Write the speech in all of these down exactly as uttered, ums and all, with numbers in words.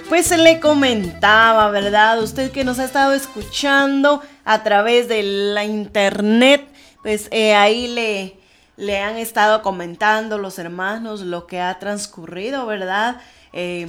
Pues le comentaba, ¿verdad? Usted que nos ha estado escuchando a través de la internet, pues eh, ahí le, le han estado comentando los hermanos lo que ha transcurrido, ¿verdad? Eh,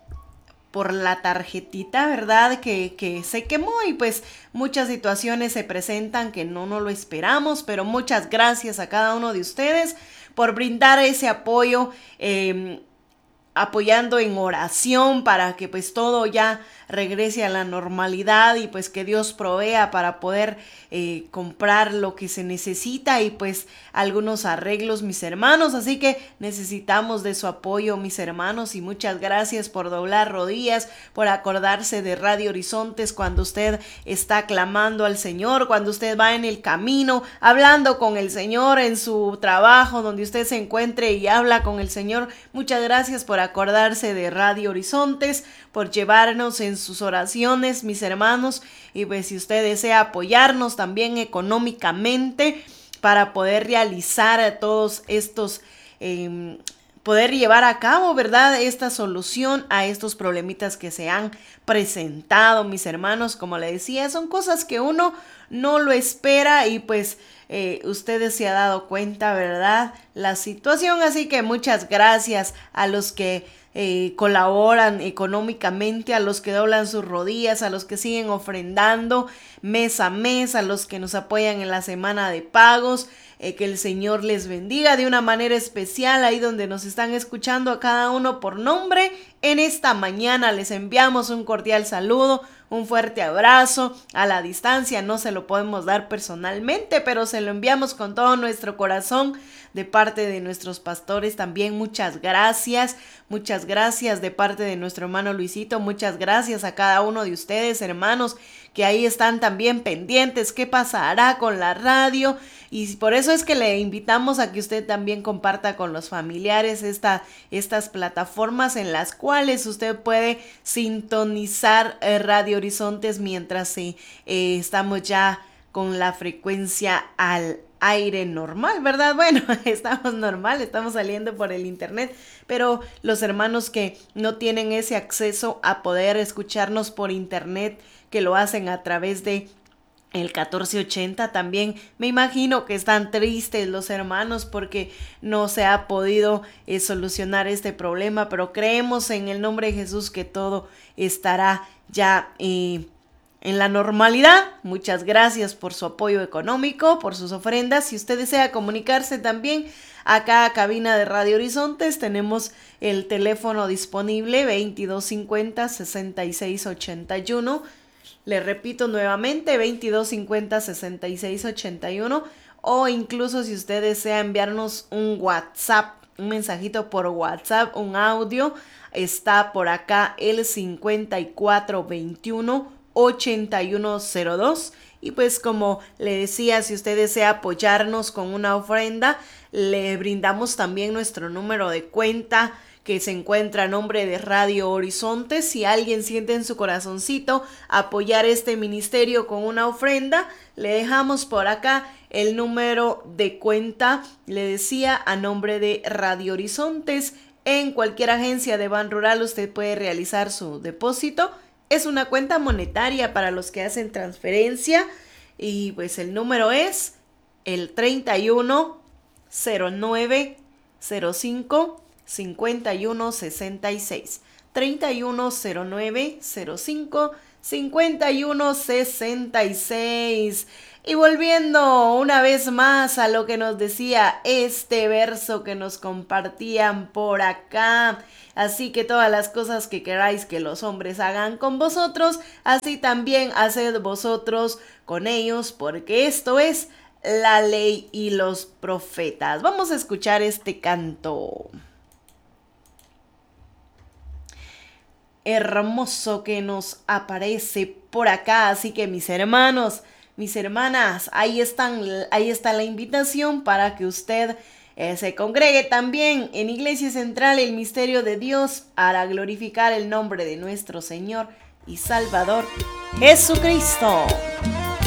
por la tarjetita, ¿verdad? Que, que se quemó y pues muchas situaciones se presentan que no nos lo esperamos, pero muchas gracias a cada uno de ustedes por brindar ese apoyo, eh, apoyando en oración para que pues todo ya regrese a la normalidad y pues que Dios provea para poder eh, comprar lo que se necesita y pues algunos arreglos, mis hermanos, así que necesitamos de su apoyo, mis hermanos, y muchas gracias por doblar rodillas, por acordarse de Radio Horizontes cuando usted está clamando al Señor, cuando usted va en el camino hablando con el Señor, en su trabajo donde usted se encuentre y habla con el Señor. Muchas gracias por acordarse de Radio Horizontes, por llevarnos en sus oraciones, mis hermanos, y pues si usted desea apoyarnos también económicamente para poder realizar todos estos, eh, poder llevar a cabo, ¿verdad?, esta solución a estos problemitas que se han presentado, mis hermanos. Como le decía, son cosas que uno no lo espera y pues eh, ustedes se han dado cuenta, ¿verdad?, la situación. Así que muchas gracias a los que Eh, colaboran económicamente, a los que doblan sus rodillas, a los que siguen ofrendando mes a mes, a los que nos apoyan en la semana de pagos. Eh, que el Señor les bendiga de una manera especial ahí donde nos están escuchando a cada uno por nombre. En esta mañana les enviamos un cordial saludo, un fuerte abrazo a la distancia. No se lo podemos dar personalmente, pero se lo enviamos con todo nuestro corazón de parte de nuestros pastores. También muchas gracias, muchas gracias de parte de nuestro hermano Luisito. Muchas gracias a cada uno de ustedes, hermanos, que ahí están también pendientes. ¿Qué pasará con la radio? Y por eso es que le invitamos a que usted también comparta con los familiares esta, estas plataformas en las cuales usted puede sintonizar eh, Radio Horizontes mientras eh, eh, estamos ya con la frecuencia al aire normal, ¿verdad? Bueno, estamos normal, estamos saliendo por el internet, pero los hermanos que no tienen ese acceso a poder escucharnos por internet, que lo hacen a través de el catorce ochenta, también me imagino que están tristes los hermanos porque no se ha podido eh, solucionar este problema, pero creemos en el nombre de Jesús que todo estará ya eh, en la normalidad. Muchas gracias por su apoyo económico, por sus ofrendas. Si usted desea comunicarse también acá a cabina de Radio Horizontes, tenemos el teléfono disponible veintidós cincuenta, sesenta y seis ochenta y uno. Le repito nuevamente, veintidós cincuenta, sesenta y seis ochenta y uno, o incluso si usted desea enviarnos un WhatsApp, un mensajito por WhatsApp, un audio, está por acá el cincuenta y cuatro veintiuno, ochenta y uno cero dos. Y pues como le decía, si usted desea apoyarnos con una ofrenda, le brindamos también nuestro número de cuenta que se encuentra a nombre de Radio Horizontes. Si alguien siente en su corazoncito apoyar este ministerio con una ofrenda, le dejamos por acá el número de cuenta, le decía, a nombre de Radio Horizontes. En cualquier agencia de Ban Rural usted puede realizar su depósito. Es una cuenta monetaria para los que hacen transferencia y pues el número es el treinta y uno cero nueve cero cinco cincuenta y uno sesenta y seis, treinta y uno cero nueve cero cinco cincuenta y uno sesenta y seis. Y volviendo una vez más a lo que nos decía este verso que nos compartían por acá: así que todas las cosas que queráis que los hombres hagan con vosotros, así también haced vosotros con ellos, porque esto es la ley y los profetas. Vamos a escuchar este canto hermoso que nos aparece por acá. Así que mis hermanos, mis hermanas, ahí están, ahí está la invitación para que usted eh, se congregue también en Iglesia Central El Misterio de Dios para glorificar el nombre de nuestro Señor y Salvador Jesucristo.